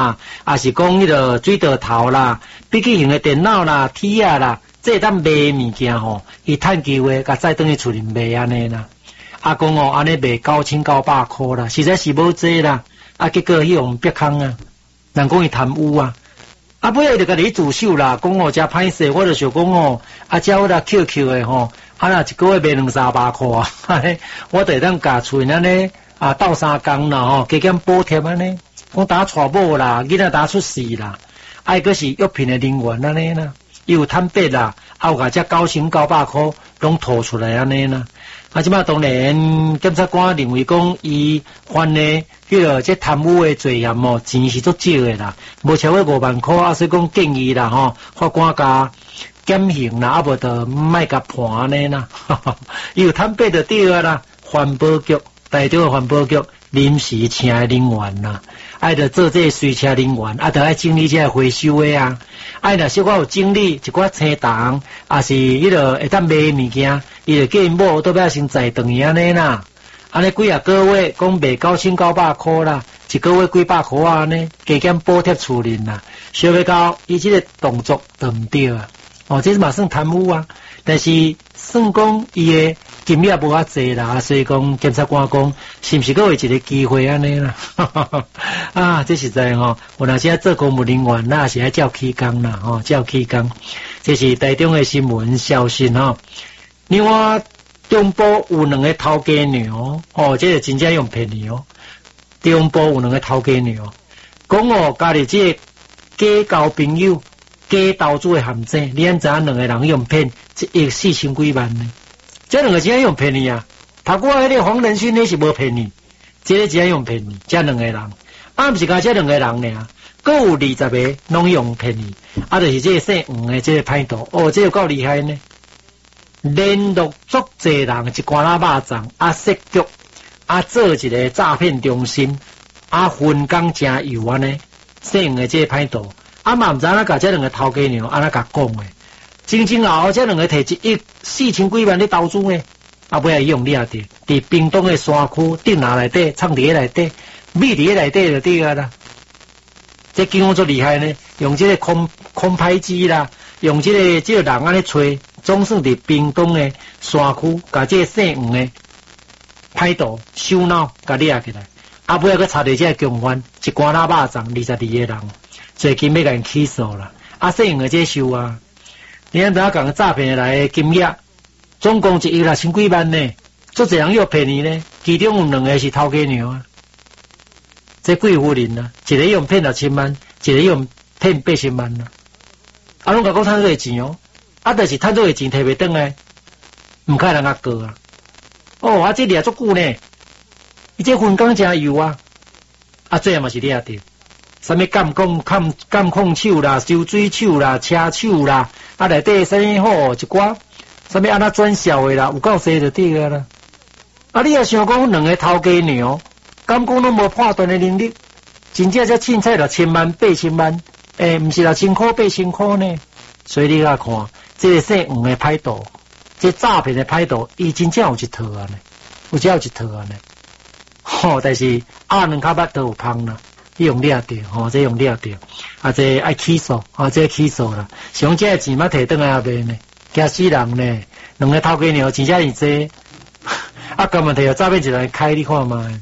也是讲迄个水道头啦、笔记型的电脑啦、梯啊啦，这当卖物件吼，伊趁机会甲再转去厝里卖安尼啦。阿公哦，安尼卖9900块啦，实在是无济啦。结果去用别坑啊，人讲伊贪污啊。尾仔就甲你自首啦，讲哦，真歹势，我就想讲哦，照啦 QQ 的吼，若一个月卖2-300块啊，我得当甲厝安尼斗3工啦吼，加减补贴安尼，讲打娶某啦，囡仔打出世啦，佫是药品的人员安尼啦，伊有贪白啦，有甲这9900块拢吐出来安尼啦。即摆当然检察官认为讲伊犯的迄个这贪污的罪嫌哦，钱是足少的啦，无超过5万块，所以讲建议啦吼，法官加减刑啦，无就莫甲判安尼啦。伊有贪白就对啊啦，环保局台中的环保局临时请的人员啦，着做这随车人员，着爱整理这回收的啊，若小可有整理一寡青糖，也是迄个会当卖物件，伊就叫因某倒摆先载转去安尼啦。安尼几啊个月讲卖9900块啦，一个月几百块安尼，加减补贴厝人啦，想要到伊这个动作就毋对啊。这嘛算贪污啊，但是算讲伊的金额无遐济啦，所以讲检察官讲是毋是阁有一个机会安尼啦？这实在吼，有那些做公务人员，那是爱照起工啦，照起工。这是台中的新闻消息吼。另外，中部有2个头家娘，这个真正用骗你哦。中部有2个头家娘，讲家己这假交朋友。假投资的陷阱，你安知2个人用骗1亿4000几万呢？这2个真用骗你啊！头过迄个黄仁勋那是无骗你，这个真用骗你，这2个人，毋是甲这2个人呢，各有20个拢用骗你，就是这个姓黄的这个歹徒，这个够厉害呢！连续足济人一竿仔肉粽，设局，做一个诈骗中心，分工真有安尼，姓黄的这个歹徒。嘛毋知影甲这2个头家娘安怎甲讲诶，前后这2个摕1亿4000几万咧投资诶，尾仔用掠着，伫屏东诶山区顶下内底，藏伫内底，秘伫内底就对啊啦。这警方足厉害呢，用这个空拍机啦，用这个人安尼吹，总算伫屏东诶山区，甲这个姓黄诶歹徒首脑甲掠起来，尾仔佮查着这个共犯，一竿仔肉粽22个人。最近要甲因起诉啦，姓黄的这收啊，你安怎讲诈骗来的金额，总共1亿6000几万呢？足侪人又骗你呢，其中有2个是头家娘啊，这贵妇人啊，一个用骗6000万，一个用骗8000万啊，拢甲讲趁做钱哦，就是趁做钱摕袂转来，毋可能告啊，这掠足久呢，伊这分工真有啊，最后嘛是掠着。什么监控手啦、收水手啦、车手啦，内底什么好一寡，什么安那转销的啦，有够多就对个啦。你也想讲2个头家娘，监讲拢无判断的能力，真正才凊彩1000万、8000万，毋是6000块、8000块呢。所以你甲看，这个姓黄的歹徒，这诈骗的歹徒，伊真正有一套啊呢，有一套啊呢。但是2脚巴都有芳啦。用掠着，这用掠着，这爱起诉，这起诉啦。想这钱嘛摕转来也袂呢，惊死人呢。2个头家娘真正是这，根本摕个诈骗集团开，你看嘛。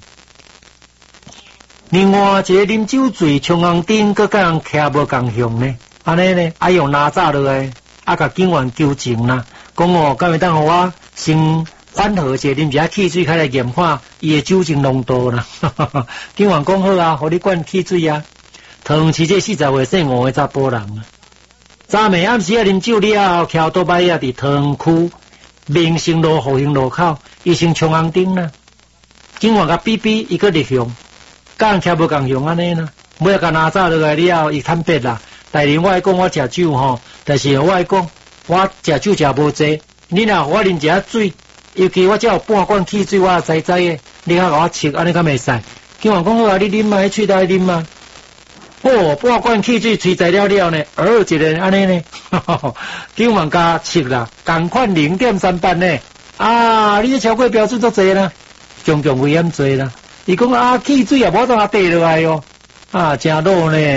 另外一个啉酒醉，冲红灯，佮甲人徛无共向呢，安尼呢，用哪吒落来，甲警员纠正啦，讲敢会当互我先。缓和些，啉一下汽水开来验看伊的酒精浓度啦。警员讲好啊，互你灌汽水啊。唐市这40岁姓黄的查甫人啊，昨暝暗时啉酒了后，徛倒摆伫唐区民生路复兴路口，伊先冲红灯啦。警员甲比比，伊个立向，甲人徛无共向安尼啦。尾仔甲哪吒落来了后，伊坦白啦。大人我讲我食酒吼，但是我讲我食酒食无济，你若互我啉一下水。尤其我只有半罐汽水，我知的，你较甲我切，安尼敢袂使？警员讲好啊，你啉嘛，去喙内啉嘛。半罐汽水吹在了呢，一个人安尼呢，警员加切啦，共款0.38呢。你超过标准足济啦，强危险罪啦。伊讲汽水也无当下跌落来哦， 啊，真肉呢。